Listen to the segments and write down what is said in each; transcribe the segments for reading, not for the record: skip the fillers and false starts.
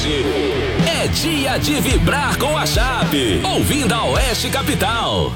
Oeste. É dia de vibrar com a Chape, ouvindo a Oeste Capital.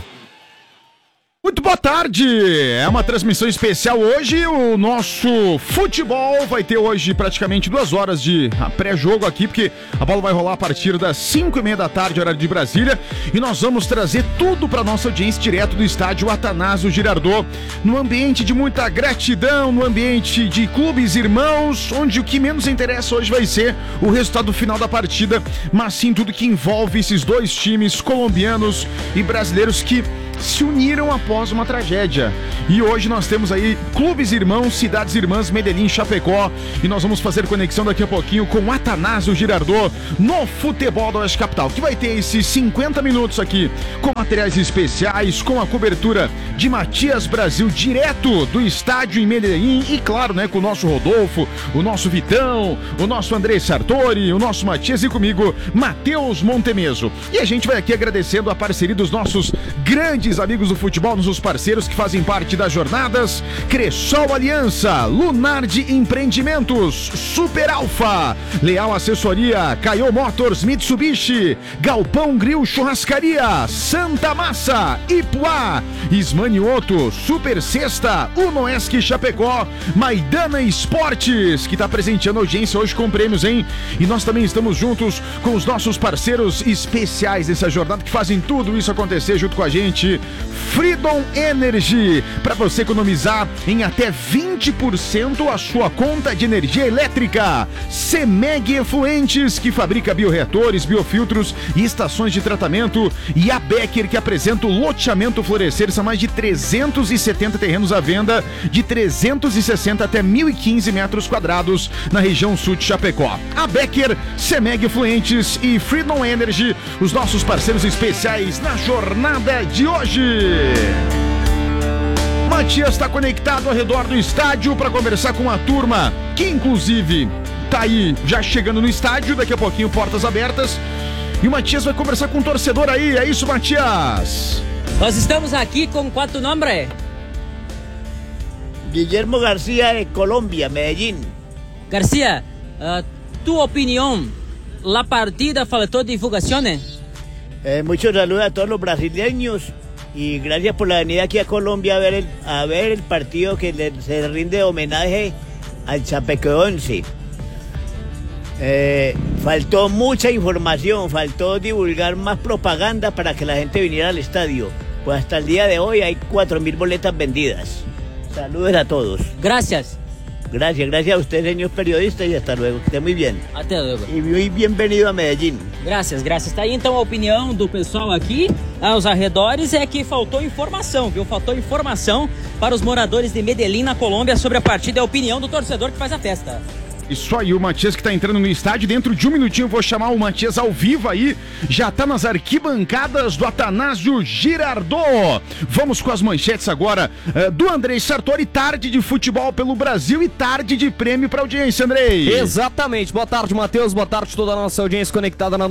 Muito boa tarde, é uma transmissão especial hoje, o nosso futebol vai ter hoje praticamente 2 horas de pré-jogo aqui, porque a bola vai rolar a partir das 5:30 da tarde, horário de Brasília, e nós vamos trazer tudo para nossa audiência direto do estádio Atanásio Girardot, no ambiente de muita gratidão, no ambiente de clubes irmãos, onde o que menos interessa hoje vai ser o resultado final da partida, mas sim tudo que envolve esses dois times colombianos e brasileiros que se uniram após uma tragédia. E hoje nós temos aí clubes irmãos, cidades irmãs, Medellín e Chapecó, e nós vamos fazer conexão daqui a pouquinho com o Atanásio Girardot no futebol da Oeste Capital, que vai ter esses 50 minutos aqui com materiais especiais, com a cobertura de Matias Brasil direto do estádio em Medellín e claro, né, com o nosso Rodolfo, o nosso Vitão, o nosso André Sartori, o nosso Matias e comigo, Matheus Montemeso. E a gente vai aqui agradecendo a parceria dos nossos grandes amigos do futebol, nossos parceiros que fazem parte das jornadas: Cressol Aliança, Lunardi Empreendimentos, Super Alfa, Leal Assessoria, Caio Motors, Mitsubishi, Galpão Grill Churrascaria, Santa Massa, Ipuá, Ismanioto, Super Sexta, Unoesc Chapecó, Maidana Esportes, que está presenteando a audiência hoje com prêmios, hein? E nós também estamos juntos com os nossos parceiros especiais dessa jornada que fazem tudo isso acontecer junto com a gente. Freedom Energy, para você economizar em até 20% a sua conta de energia elétrica. CEMEG Efluentes, que fabrica bioreatores, biofiltros e estações de tratamento, e a Becker, que apresenta o loteamento Florescer. São mais de 370 terrenos à venda, de 360 até 1.015 metros quadrados na região sul de Chapecó. A Becker, CEMEG Efluentes e Freedom Energy, os nossos parceiros especiais na jornada de hoje. Matias está conectado ao redor do estádio para conversar com a turma, que inclusive tá aí já chegando no estádio, daqui a pouquinho portas abertas, e o Matias vai conversar com um torcedor aí, é isso, Matias? Nós estamos aqui com qual tu nome? Guillermo García de Colombia, Medellín. García, tu opinión, la partida faltó divulgaciones. Muchos saludos a todos los brasileños y gracias por la venida aquí a Colombia a ver el partido que se rinde homenaje al Chapecoense. Faltó mucha información, faltó divulgar más propaganda para que la gente viniera al estadio. Pues hasta el día de hoy hay 4.000 boletas vendidas. Saludos a todos. Gracias. Gracias a usted, señor periodista, y hasta luego, que esté muy bien. Até luego. E muito bem-vindo a Medellín. Graças. Tá aí então a opinião do pessoal aqui aos arredores, é que faltou informação, viu? Faltou informação para os moradores de Medellín, na Colômbia, sobre a partida e a opinião do torcedor que faz a festa. Isso aí, o Matias que tá entrando no estádio, dentro de um minutinho eu vou chamar o Matias ao vivo aí, já tá nas arquibancadas do Atanásio Girardot. Vamos com as manchetes agora do Andrei Sartori, tarde de futebol pelo Brasil e tarde de prêmio pra audiência, Andrei. Exatamente, boa tarde, Matheus, boa tarde toda a nossa audiência conectada na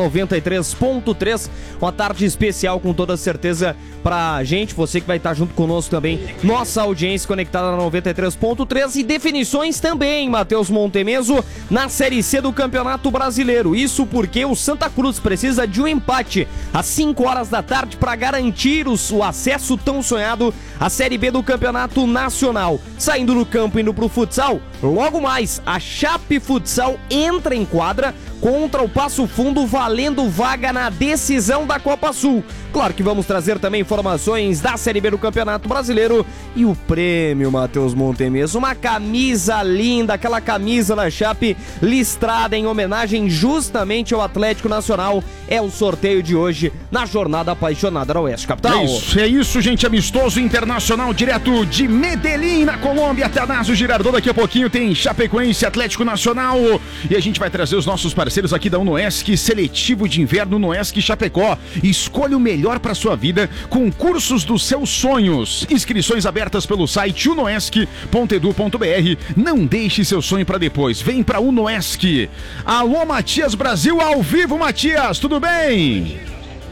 93.3, uma tarde especial com toda certeza pra gente, você que vai estar junto conosco também, nossa audiência conectada na 93.3 e definições também, Matheus Montemeso, na Série C do Campeonato Brasileiro. Isso porque o Santa Cruz precisa de um empate às 5 horas da tarde para garantir o acesso tão sonhado à Série B do Campeonato Nacional. Saindo do campo e indo pro futsal, logo mais a Chape Futsal entra em quadra contra o Passo Fundo, valendo vaga na decisão da Copa Sul. Claro que vamos trazer também informações da Série B do Campeonato Brasileiro e o prêmio, Matheus Montemeso, uma camisa linda, aquela camisa da Chape listrada em homenagem justamente ao Atlético Nacional. É o sorteio de hoje na Jornada Apaixonada da Oeste Capital. É isso, gente. Amistoso internacional direto de Medellín, na Colômbia. Atanásio Girardot, daqui a pouquinho tem Chapecoense, Atlético Nacional, e a gente vai trazer os nossos parceiros aqui da Unoesc, seletivo de inverno Unoesc Chapecó. Escolha o melhor para sua vida com cursos dos seus sonhos. Inscrições abertas pelo site unoesc.edu.br. Não deixe seu sonho para depois. Vem para Unoesc. Alô, Matias Brasil ao vivo, Matias, tudo bem?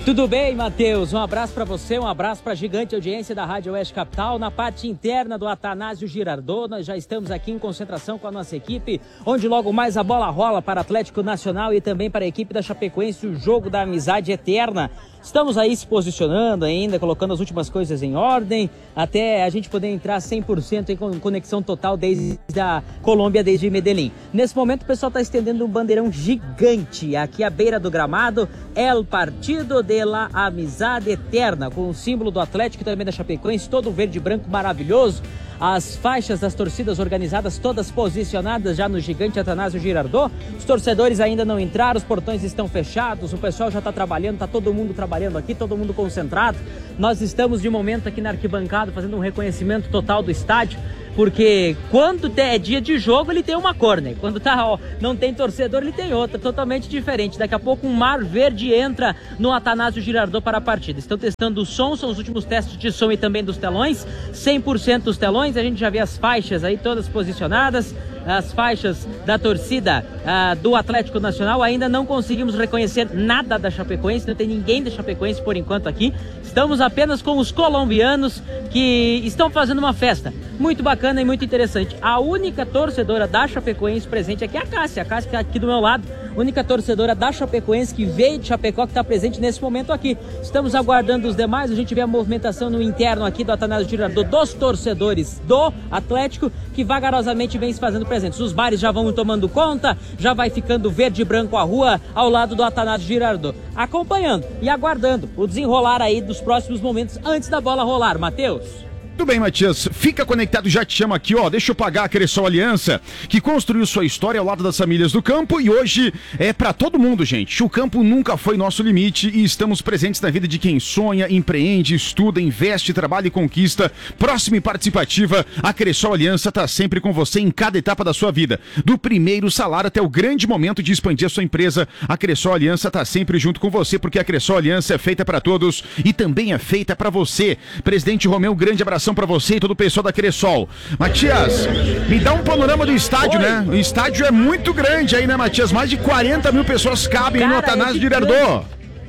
Tudo bem, Matheus? Um abraço para você, um abraço para a gigante audiência da Rádio Oeste Capital. Na parte interna do Atanásio Girardot, nós já estamos aqui em concentração com a nossa equipe, onde logo mais a bola rola para Atlético Nacional e também para a equipe da Chapecoense, o jogo da amizade eterna. Estamos aí se posicionando ainda, colocando as últimas coisas em ordem, até a gente poder entrar 100% em conexão total desde a Colômbia, desde Medellín. Nesse momento o pessoal está estendendo um bandeirão gigante aqui à beira do gramado, El Partido de la Amizade Eterna, com o símbolo do Atlético e também da Chapecoense, todo verde e branco maravilhoso. As faixas das torcidas organizadas todas posicionadas já no gigante Atanásio Girardot. Os torcedores ainda não entraram, os portões estão fechados, o pessoal já está trabalhando, está todo mundo trabalhando aqui, todo mundo concentrado. Nós estamos de momento aqui na arquibancada fazendo um reconhecimento total do estádio, porque quando é dia de jogo ele tem uma cor, né? Quando não tem torcedor ele tem outra, totalmente diferente. Daqui a pouco um mar verde entra no Atanásio Girardot para a partida. Estão testando o som, são os últimos testes de som e também dos telões, 100% dos telões. A gente já vê as faixas aí todas posicionadas, as faixas da torcida do Atlético Nacional. Ainda não conseguimos reconhecer nada da Chapecoense, não tem ninguém da Chapecoense por enquanto aqui. Estamos apenas com os colombianos que estão fazendo uma festa muito bacana e muito interessante. A única torcedora da Chapecoense presente aqui é a Cássia que está aqui do meu lado, única torcedora da Chapecoense que veio de Chapecó, que está presente nesse momento aqui. Estamos aguardando os demais, a gente vê a movimentação no interno aqui do Atanásio Girardot dos torcedores do Atlético, que vagarosamente vem se fazendo presentes. Os bares já vão tomando conta, já vai ficando verde e branco a rua ao lado do Atanásio Girardot, acompanhando e aguardando o desenrolar aí dos próximos momentos antes da bola rolar. Matheus? Tudo bem, Matias. Fica conectado, já te chamo aqui, ó. Deixa eu pagar a Cressol Aliança, que construiu sua história ao lado das famílias do campo e hoje é pra todo mundo, gente. O campo nunca foi nosso limite e estamos presentes na vida de quem sonha, empreende, estuda, investe, trabalha e conquista. Próxima e participativa, a Cressol Aliança tá sempre com você em cada etapa da sua vida. Do primeiro salário até o grande momento de expandir a sua empresa, a Cressol Aliança tá sempre junto com você, porque a Cressol Aliança é feita pra todos e também é feita pra você. Presidente Romeu, um grande abração pra você e todo o pessoal da Cressol. Matias, me dá um panorama do estádio, né? O estádio é muito grande aí, né, Matias? Mais de 40 mil pessoas cabem no Atanásio Girardot.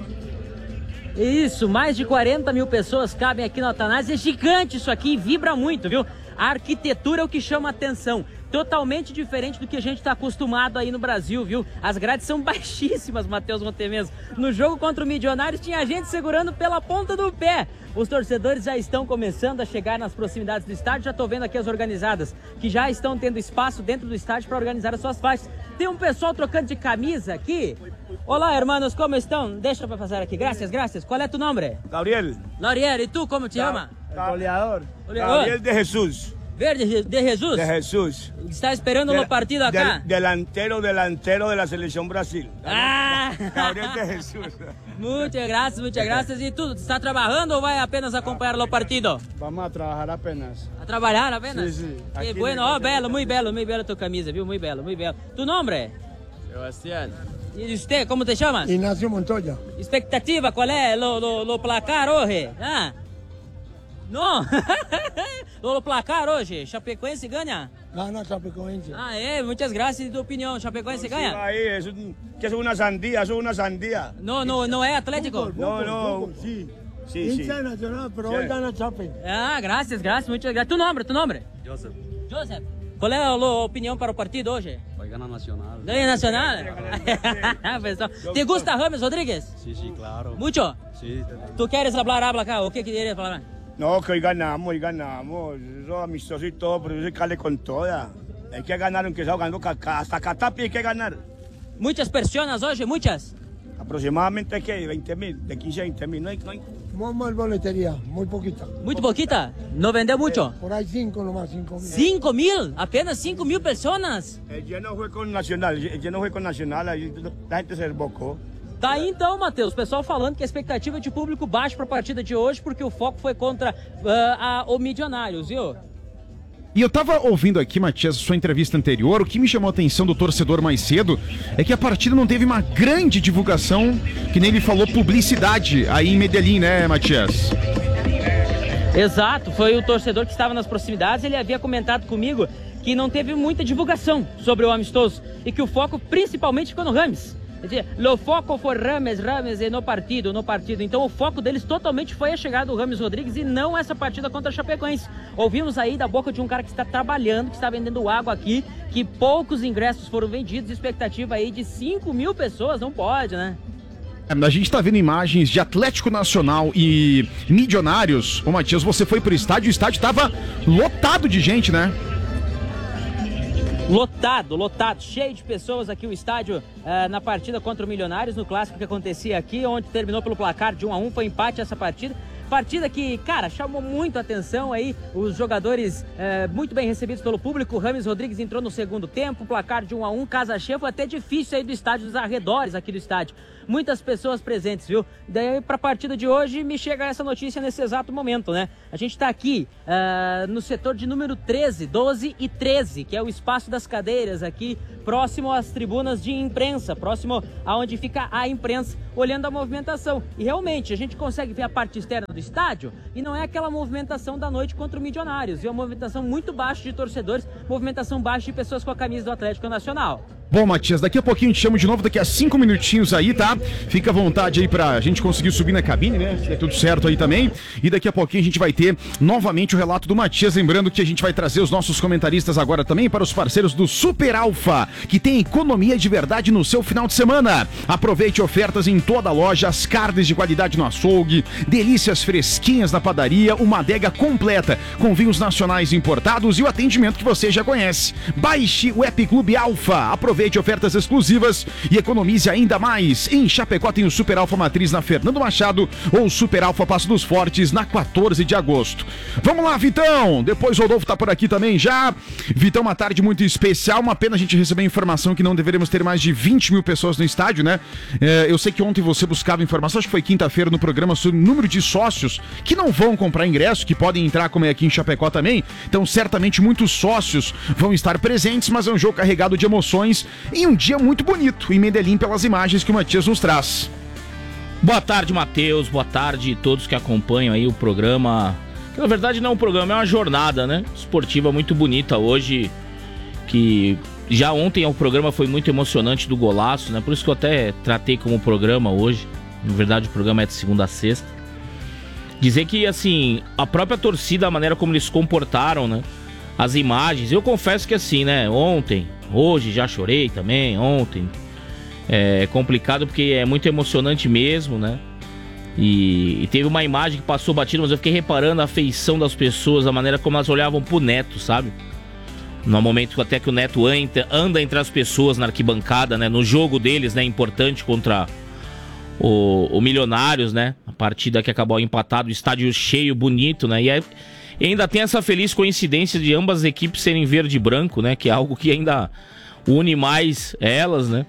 Isso, mais de 40 mil pessoas cabem aqui no Atanásio. É gigante isso aqui, vibra muito, viu? A arquitetura é o que chama a atenção. Totalmente diferente do que a gente está acostumado aí no Brasil, viu? As grades são baixíssimas, Matheus Montemens. No jogo contra o Milionários tinha gente segurando pela ponta do pé. Os torcedores já estão começando a chegar nas proximidades do estádio. Já estou vendo aqui as organizadas que já estão tendo espaço dentro do estádio para organizar as suas faixas. Tem um pessoal trocando de camisa aqui. Olá, hermanos, como estão? Deixa eu passar aqui. Graças, graças. Qual é tu nome? Gabriel. Gabriel, e tu como te chama? Goleador. Gabriel de Jesus. Verde de Jesus? De Jesus. Está esperando o partido acá? Delantero de la Selección Brasil. Ah! Gabriel de Jesus. Muchas gracias. E tu, está trabalhando ou vai apenas acompanhar o partido? Vamos a trabajar apenas. A trabalhar apenas? Sí. Que bueno, muy belo tu camisa, viu? Muy belo. Tu nome? Sebastián. E você, como te chamas? Ignacio Montoya. Expectativa, qual é o placar hoje? Ah? Não? O placar hoje, Chapecoense ganha? Gana Chapecoense. Ah, muitas graças de tua opinião. Chapecoense ganha? Que es una sandía. Não é Atlético? No. Sí. Sí. Internacional, pero hoy gana Chape. Ah, graças, muitas graças. Tu nome? Joseph. Qual é a opinião para o partido hoje? Vai ganhar Nacional. Ganha Nacional? Pessoal, ¿te gusta James Rodríguez? Sí, claro. Mucho? Sí. ¿Tú quieres hablar acá o qué quieres hablar? No, que hoy ganamos. Eso amistoso y todo, pero yo se cale con toda. Hay que ganar, aunque sea jugando hasta Catapi hay que ganar. Muitas personas hoje, muitas? Aproximadamente, ¿qué? 20.000, de 15 a 20.000, no hay. Muy boletería, muy poquita. Muito poquita? Não vendeu muito? Por ahí 5 nomás, 5.000. 5.000? Apenas 5.000 pessoas? El lleno fue con Nacional, ahí la gente se desbocó. Tá aí então, Matheus, o pessoal falando que a expectativa é de público baixo para a partida de hoje, porque o foco foi contra o Milionários, viu? E eu tava ouvindo aqui, Matias, sua entrevista anterior, o que me chamou a atenção do torcedor mais cedo é que a partida não teve uma grande divulgação, que nem ele falou, publicidade aí em Medellín, né, Matias? Exato, foi o torcedor que estava nas proximidades, ele havia comentado comigo que não teve muita divulgação sobre o amistoso e que o foco principalmente ficou no Rames. O foco foi Rames no partido. Então o foco deles totalmente foi a chegada do Rames Rodrigues e não essa partida contra a Chapecoense. Ouvimos aí da boca de um cara que está trabalhando, que está vendendo água aqui, que poucos ingressos foram vendidos, expectativa aí de 5 mil pessoas, não pode, né? A gente tá vendo imagens de Atlético Nacional e Milionários. Ô Matias, você foi pro estádio, o estádio tava lotado de gente, né? Lotado, cheio de pessoas aqui o estádio na partida contra o Milionários, no clássico que acontecia aqui, onde terminou pelo placar de 1-1, foi empate essa partida. Partida que, cara, chamou muito a atenção aí, os jogadores muito bem recebidos pelo público. O Rames Rodrigues entrou no segundo tempo, placar de 1-1, casa cheia, foi até difícil sair do estádio, dos arredores aqui do estádio. Muitas pessoas presentes, viu? Daí pra partida de hoje me chega essa notícia nesse exato momento, né? A gente tá aqui no setor de número 13, 12 e 13, que é o espaço das cadeiras aqui, próximo às tribunas de imprensa, próximo aonde fica a imprensa, olhando a movimentação. E realmente, a gente consegue ver a parte externa do estádio e não é aquela movimentação da noite contra o Milionários, viu? Uma movimentação muito baixa de torcedores, movimentação baixa de pessoas com a camisa do Atlético Nacional. Bom, Matias, daqui a pouquinho te chamo de novo, daqui a 5 minutinhos aí, tá? Fica à vontade aí pra gente conseguir subir na cabine, né? Se der tudo certo aí também. E daqui a pouquinho a gente vai ter novamente o relato do Matias. Lembrando que a gente vai trazer os nossos comentaristas agora também para os parceiros do Super Alfa, que tem economia de verdade no seu final de semana. Aproveite ofertas em toda a loja, as carnes de qualidade no açougue, delícias fresquinhas na padaria, uma adega completa com vinhos nacionais importados e o atendimento que você já conhece. Baixe o App Clube Alfa, aproveite ofertas exclusivas e economize ainda mais. Em Chapecó tem o Super Alfa Matriz na Fernando Machado ou Super Alfa Passo dos Fortes na 14 de agosto. Vamos lá, Vitão! Depois o Rodolfo tá por aqui também já. Vitão, uma tarde muito especial. Uma pena a gente receber a informação que não deveríamos ter mais de 20 mil pessoas no estádio, né? Eu sei que ontem você buscava informação, acho que foi quinta-feira no programa, sobre o número de sócios que não vão comprar ingresso, que podem entrar, como é aqui em Chapecó também. Então, certamente, muitos sócios vão estar presentes, mas é um jogo carregado de emoções em um dia muito bonito em Medellín, pelas imagens que o Matias nos traz. Boa tarde, Matheus. Boa tarde a todos que acompanham aí o programa. Que na verdade não é um programa, é uma jornada, né? Esportiva muito bonita hoje. Que já ontem o programa foi muito emocionante do golaço, né? Por isso que eu até tratei como programa hoje. Na verdade o programa é de segunda a sexta. Dizer que, assim, a própria torcida, a maneira como eles se comportaram, né? As imagens, eu confesso que assim, né? Hoje já chorei também, ontem. É complicado porque é muito emocionante mesmo, né? E teve uma imagem que passou batida, mas eu fiquei reparando a afeição das pessoas, a maneira como elas olhavam pro Neto, sabe? No momento até que o Neto anda entre as pessoas na arquibancada, né? No jogo deles, né? Importante contra o Milionários, né? A partida que acabou empatado, estádio cheio, bonito, né? E ainda tem essa feliz coincidência de ambas as equipes serem verde e branco, né? Que é algo que ainda une mais elas, né?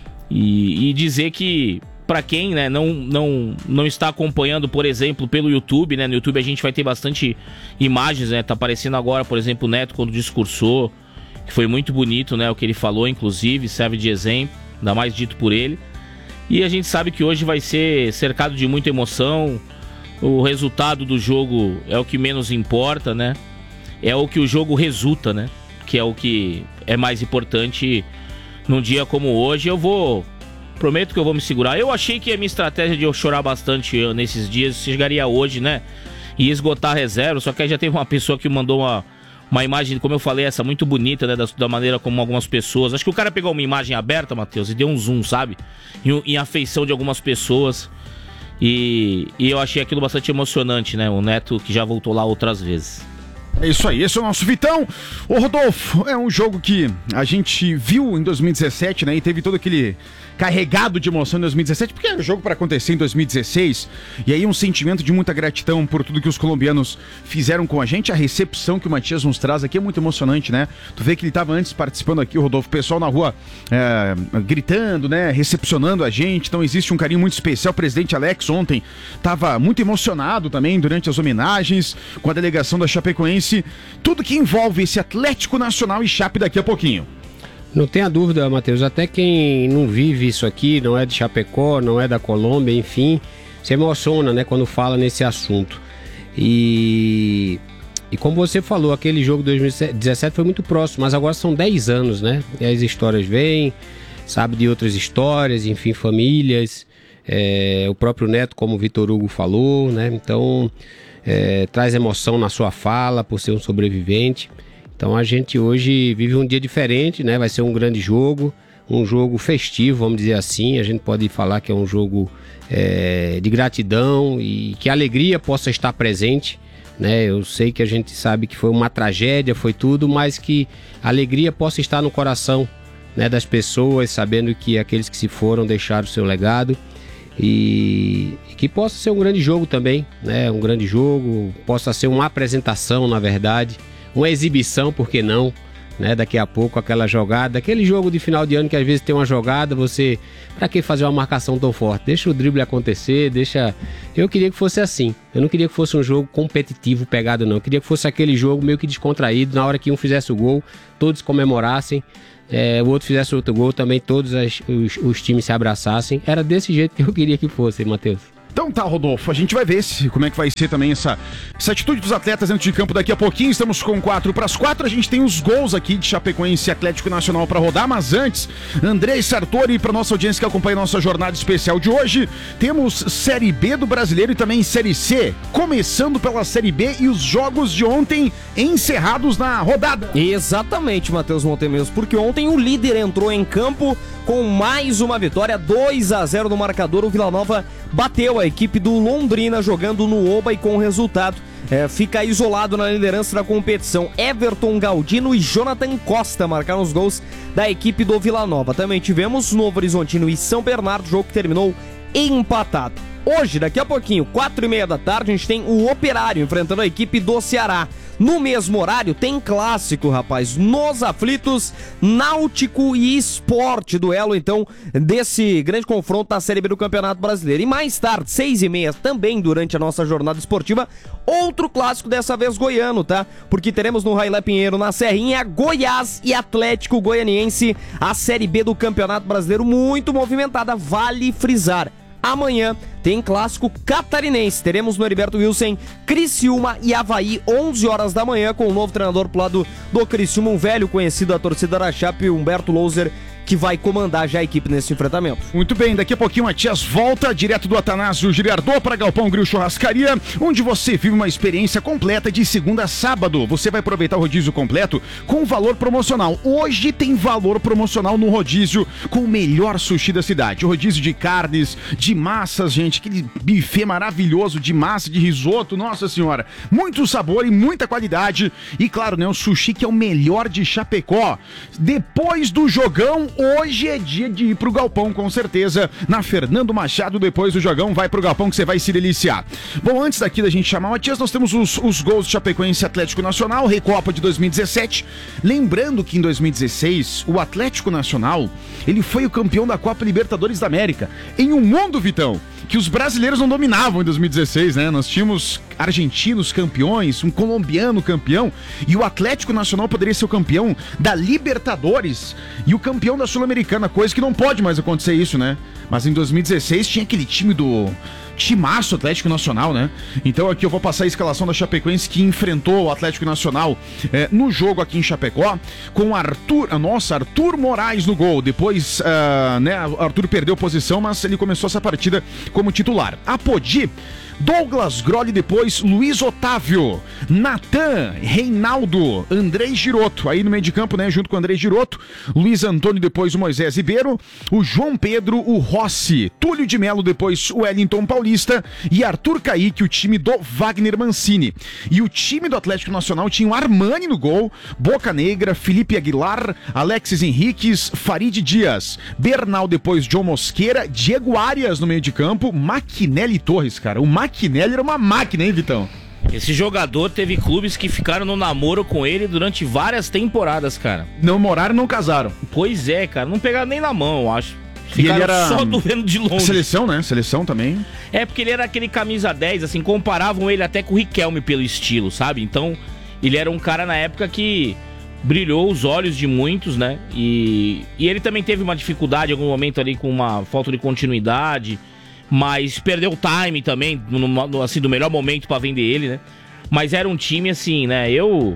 E dizer que, para quem, né, não está acompanhando, por exemplo, pelo YouTube, né? No YouTube a gente vai ter bastante imagens, né? Tá aparecendo agora, por exemplo, o Neto quando discursou, que foi muito bonito, né? O que ele falou, inclusive, serve de exemplo, ainda mais dito por ele. E a gente sabe que hoje vai ser cercado de muita emoção. O resultado do jogo é o que menos importa, né? É o que o jogo resulta, né? Que é o que é mais importante num dia como hoje. Prometo que eu vou me segurar. Eu achei que a minha estratégia de eu chorar bastante nesses dias chegaria hoje, né? E esgotar a reserva. Só que aí já teve uma pessoa que mandou uma imagem, como eu falei, essa muito bonita, né? Da maneira como algumas pessoas... Acho que o cara pegou uma imagem aberta, Matheus, e deu um zoom, sabe? Em afeição de algumas pessoas. E eu achei aquilo bastante emocionante, né? O Neto que já voltou lá outras vezes. É isso aí, esse é o nosso Vitão. Ô Rodolfo, é um jogo que a gente viu em 2017, né? E teve todo aquele carregado de emoção em 2017, porque era o jogo para acontecer em 2016. E aí um sentimento de muita gratidão por tudo que os colombianos fizeram com a gente. A recepção que o Matias nos traz aqui é muito emocionante, né? Tu vê que ele estava antes participando aqui, o Rodolfo, o pessoal na rua gritando, né? Recepcionando a gente. Então existe um carinho muito especial. O presidente Alex ontem estava muito emocionado também durante as homenagens com a delegação da Chapecoense. Tudo que envolve esse Atlético Nacional e Chape daqui a pouquinho. Não tenha dúvida, Matheus, até quem não vive isso aqui, não é de Chapecó, não é da Colômbia, enfim, se emociona, né, quando fala nesse assunto. E como você falou, aquele jogo de 2017 foi muito próximo, mas agora são 10 anos, né, e as histórias vêm, sabe de outras histórias, enfim, famílias, o próprio Neto, como o Vitor Hugo falou, né? Então, traz emoção na sua fala por ser um sobrevivente. Então a gente hoje vive um dia diferente, né? Vai ser um grande jogo, um jogo festivo, vamos dizer assim. A gente pode falar que é um jogo de gratidão e que a alegria possa estar presente, né? Eu sei que a gente sabe que foi uma tragédia, foi tudo, mas que a alegria possa estar no coração, né, das pessoas, sabendo que aqueles que se foram deixaram o seu legado. E que possa ser um grande jogo também, né? Um grande jogo, possa ser uma apresentação, na verdade, uma exibição, por que não, né? Daqui a pouco aquela jogada, aquele jogo de final de ano que às vezes tem uma jogada, você, pra que fazer uma marcação tão forte? Deixa o drible acontecer, eu queria que fosse assim, eu não queria que fosse um jogo competitivo pegado não, eu queria que fosse aquele jogo meio que descontraído, na hora que um fizesse o gol, todos comemorassem, o outro fizesse outro gol, também todos os times se abraçassem. Era desse jeito que eu queria que fosse, Matheus. Então tá, Rodolfo, a gente vai ver como é que vai ser também essa atitude dos atletas dentro de campo daqui a pouquinho. Estamos com 4:4, a gente tem os gols aqui de Chapecoense e Atlético Nacional para rodar, mas antes, André Sartori, para nossa audiência que acompanha a nossa jornada especial de hoje, temos Série B do Brasileiro e também Série C, começando pela Série B e os jogos de ontem encerrados na rodada. Exatamente, Matheus Montemeus, porque ontem o líder entrou em campo com mais uma vitória, 2-0 no marcador. O Vila Nova bateu a equipe do Londrina jogando no Oba e com o resultado fica isolado na liderança da competição. Everton Galdino e Jonathan Costa marcaram os gols da equipe do Vila Nova. Também tivemos Novo Horizontino e São Bernardo, jogo que terminou empatado. Hoje, daqui a pouquinho, 4:30 da tarde, a gente tem o Operário enfrentando a equipe do Ceará. No mesmo horário tem clássico, rapaz, nos aflitos, Náutico e Sport, duelo então desse grande confronto da Série B do Campeonato Brasileiro. E mais tarde, 6:30, também durante a nossa jornada esportiva, outro clássico, dessa vez goiano, tá? Porque teremos no Railé Pinheiro, na Serrinha, Goiás e Atlético Goianiense, a Série B do Campeonato Brasileiro, muito movimentada, vale frisar. Amanhã tem clássico catarinense. Teremos no Heriberto Wilson, Criciúma e Avaí, 11 horas da manhã, com o novo treinador pro lado do Criciúma, um velho conhecido da torcida da Chape, Humberto Louser, que vai comandar já a equipe nesse enfrentamento. Muito bem, daqui a pouquinho o Matias volta direto do Atanásio Girardot para Galpão Grill Churrascaria, onde você vive uma experiência completa de segunda a sábado. Você vai aproveitar o rodízio completo com valor promocional. Hoje tem valor promocional no rodízio com o melhor sushi da cidade. O rodízio de carnes, de massas, gente, aquele buffet maravilhoso de massa, de risoto, nossa senhora. Muito sabor e muita qualidade. E claro, né, o sushi que é o melhor de Chapecó. Depois do jogão, hoje é dia de ir pro Galpão, com certeza. Na Fernando Machado, depois do jogão, vai pro Galpão que você vai se deliciar. Bom, antes daqui da gente chamar o Matias, nós temos os gols de Chapecoense e Atlético Nacional, Recopa de 2017. Lembrando que em 2016, o Atlético Nacional, ele foi o campeão da Copa Libertadores da América. Em um mundo, Vitão, que os brasileiros não dominavam em 2016, né? Nós tínhamos argentinos campeões, um colombiano campeão, e o Atlético Nacional poderia ser o campeão da Libertadores e o campeão da Sul-Americana, coisa que não pode mais acontecer isso, né? Mas em 2016 tinha aquele time do timaço Atlético Nacional, né? Então aqui eu vou passar a escalação da Chapecoense, que enfrentou o Atlético Nacional no jogo aqui em Chapecó, com Arthur Moraes no gol. Depois, Arthur perdeu posição, mas ele começou essa partida como titular. Apodi, Douglas Grolli, depois Luiz Otávio, Natan, Reinaldo, Andrei Giroto, aí no meio de campo, né, junto com o Andrei Giroto, Luiz Antônio, depois o Moisés Ribeiro, o João Pedro, o Rossi, Túlio de Melo, depois o Wellington Paulista e Arthur Caíque, o time do Wagner Mancini. E o time do Atlético Nacional tinha o Armani no gol, Boca Negra, Felipe Aguilar, Alexis Henriques, Farid Dias, Bernal, depois John Mosqueira, Diego Arias no meio de campo, Maquinelli Torres, cara, o Maquinelli era uma máquina, hein, Vitão? Esse jogador teve clubes que ficaram no namoro com ele durante várias temporadas, cara. Não moraram e não casaram. Pois é, cara, não pegaram nem na mão, eu acho. Ficaram ele era só doendo de longe. Seleção, né? Seleção também. É, porque ele era aquele camisa 10, assim, comparavam ele até com o Riquelme pelo estilo, sabe? Então, ele era um cara na época que brilhou os olhos de muitos, né? E ele também teve uma dificuldade em algum momento ali com uma falta de continuidade, mas perdeu o time também, assim, do melhor momento pra vender ele, né? Mas era um time assim, né?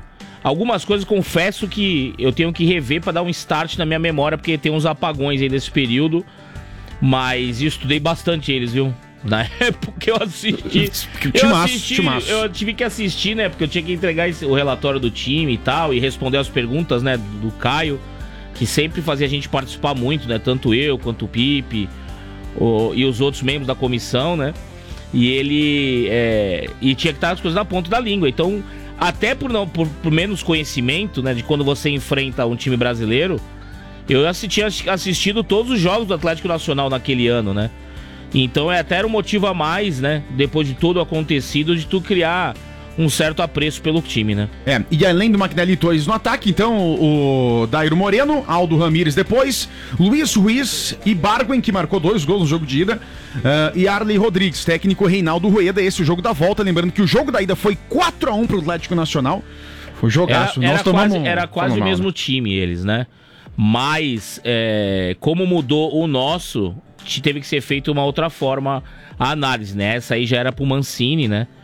Algumas coisas, confesso que eu tenho que rever pra dar um start na minha memória, porque tem uns apagões aí desse período. Mas eu estudei bastante eles, viu? Na época eu assisti. Eu tive que assistir, né? Porque eu tinha que entregar o relatório do time e tal, e responder as perguntas, né? Do Caio, que sempre fazia a gente participar muito, né? Tanto eu quanto o Pipe e os outros membros da comissão, né? E ele e tinha que estar as coisas na ponta da língua. Então, até por menos conhecimento, né? De quando você enfrenta um time brasileiro, eu tinha assistido todos os jogos do Atlético Nacional naquele ano, né? Então até era um motivo a mais, né? Depois de tudo acontecido, de tu criar um certo apreço pelo time, né? E além do Magnelli Torres no ataque, então, o Dairo Moreno, Aldo Ramírez depois, Luiz Ruiz e Barguen, que marcou 2 gols no jogo de ida, e Arley Rodrigues, técnico Reinaldo Rueda. Esse é o jogo da volta, lembrando que o jogo da ida foi 4-1 pro Atlético Nacional. Foi jogaço. Era quase o mesmo time eles, né? Mas, como mudou o nosso, teve que ser feita uma outra forma a análise, né? Essa aí já era pro Mancini, né?